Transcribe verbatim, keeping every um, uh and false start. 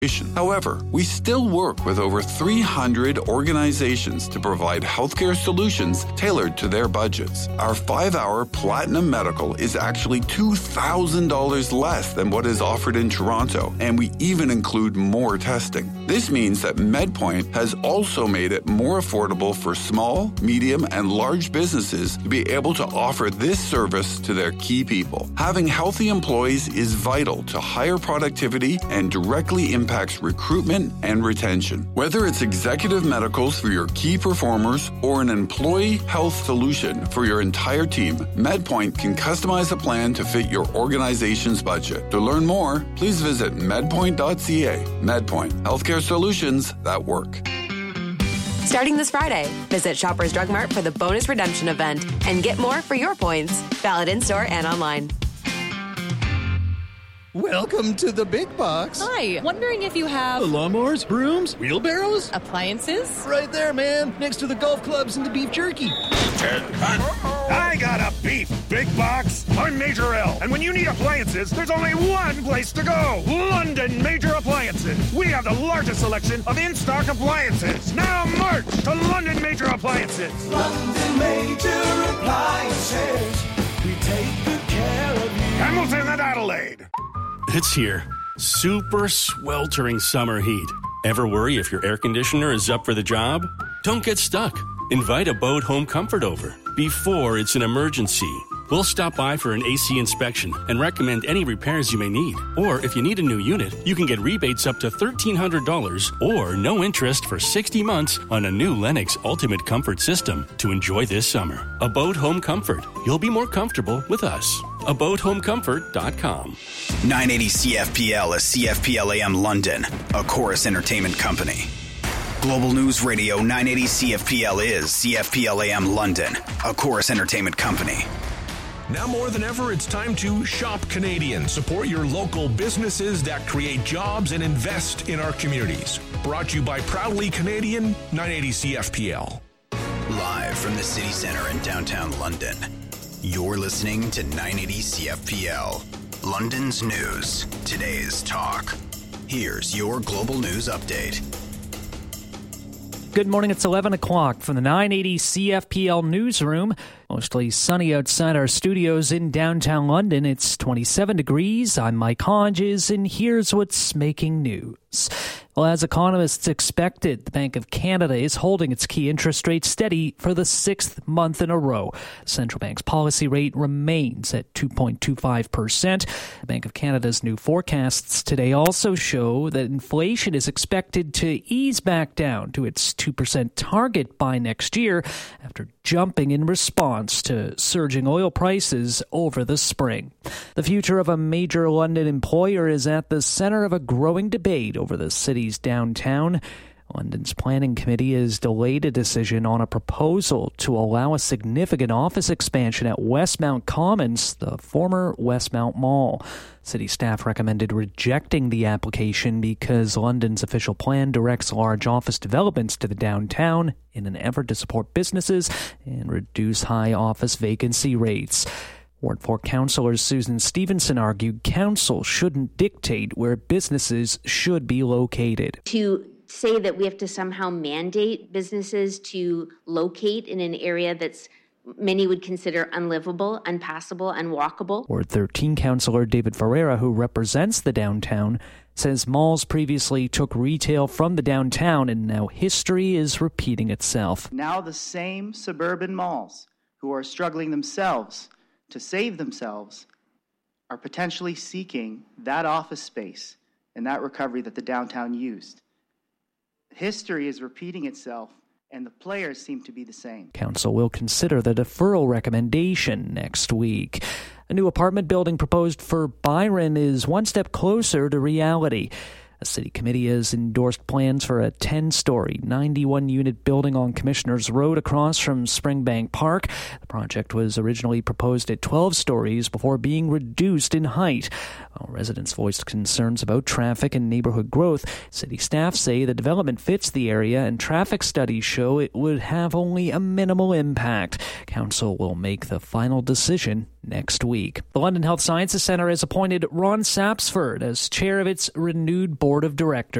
However, we still work with over three hundred organizations to provide healthcare solutions tailored to their budgets. Our five-hour Platinum Medical is actually two thousand dollars less than what is offered in Toronto, and we even include more testing. This means that MedPoint has also made it more affordable for small, medium, and large businesses to be able to offer this service to their key people. Having healthy employees is vital to higher productivity and directly impacts recruitment and retention. Whether it's executive medicals for your key performers or an employee health solution for your entire team, MedPoint can customize a plan to fit your organization's budget. To learn more, please visit medpoint dot c a. MedPoint, healthcare solutions that work. Starting this Friday, visit Shoppers Drug Mart for the bonus redemption event and get more for your points. Valid in-store and online. Welcome to the big box. Hi, wondering if you have... lawnmowers, brooms, wheelbarrows? Appliances? Right there, man, next to the golf clubs and the beef jerky. I got a beef big box. I'm Major L, and when you need appliances, there's only one place to go. London Major Appliances. We have the largest selection of in-stock appliances. Now march to London Major Appliances. London Major Appliances. We take good care of you. Hamilton and Adelaide. It's here. Super sweltering summer heat. Ever worry if your air conditioner is up for the job? Don't get stuck. Invite Abode Home Comfort over before it's an emergency. We'll stop by for an A C inspection and recommend any repairs you may need. Or if you need a new unit, you can get rebates up to thirteen hundred dollars or no interest for sixty months on a new Lennox Ultimate Comfort System to enjoy this summer. Abode Home Comfort. You'll be more comfortable with us. abode home comfort dot com. nine eighty C F P L is C F P L A M London, a Chorus Entertainment company. Global News Radio nine eighty C F P L is C F P L A M London, a Chorus Entertainment company. Now more than ever, it's time to shop Canadian. Support your local businesses that create jobs and invest in our communities. Brought to you by Proudly Canadian, nine eighty C F P L. Live from the City Centre in downtown London, you're listening to nine eighty C F P L. London's news, today's talk. Here's your Global News Update. Good morning, it's eleven o'clock from the nine eighty C F P L newsroom. Mostly sunny outside our studios in downtown London. It's twenty-seven degrees. I'm Mike Hodges, and here's what's making news. Well, as economists expected, the Bank of Canada is holding its key interest rate steady for the sixth month in a row. The central bank's policy rate remains at two point two five percent. The Bank of Canada's new forecasts today also show that inflation is expected to ease back down to its two percent target by next year after jumping in response to surging oil prices over the spring. The future of a major London employer is at the center of a growing debate over the city's downtown. London's planning committee has delayed a decision on a proposal to allow a significant office expansion at Westmount Commons, the former Westmount Mall. City staff recommended rejecting the application because London's official plan directs large office developments to the downtown in an effort to support businesses and reduce high office vacancy rates. Ward four councillor Susan Stevenson argued council shouldn't dictate where businesses should be located. To say that we have to somehow mandate businesses to locate in an area that's many would consider unlivable, unpassable, unwalkable. Ward thirteen councillor David Ferreira, who represents the downtown, says malls previously took retail from the downtown and now history is repeating itself. Now the same suburban malls who are struggling themselves to save themselves are potentially seeking that office space and that recovery that the downtown used. History is repeating itself, and the players seem to be the same. Council will consider the deferral recommendation next week. A new apartment building proposed for Byron is one step closer to reality. A city committee has endorsed plans for a ten-story, ninety-one unit building on Commissioners Road across from Springbank Park. The project was originally proposed at twelve stories before being reduced in height. While residents voiced concerns about traffic and neighborhood growth, city staff say the development fits the area and traffic studies show it would have only a minimal impact. Council will make the final decision next week. The London Health Sciences Centre has appointed Ron Sapsford as chair of its renewed board of directors.